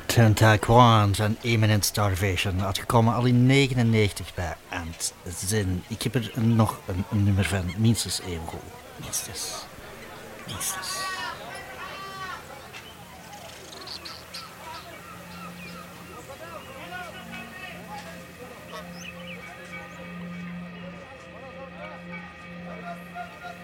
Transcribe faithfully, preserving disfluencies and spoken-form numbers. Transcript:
Tentaquans en Imminent Starvation uitgekomen al in negenennegentig bij Antzin. Ik heb er nog een, een nummer van minstens even goed. Minstens. Minstens.